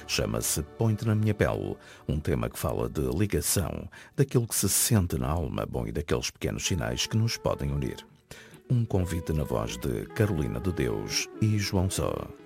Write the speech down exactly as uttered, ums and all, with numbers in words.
Chama-se Põe-te na minha pele, um tema que fala de ligação, daquilo que se sente na alma, bom, e daqueles pequenos sinais que nos podem unir. Um convite na voz de Carolina de Deus e João Só.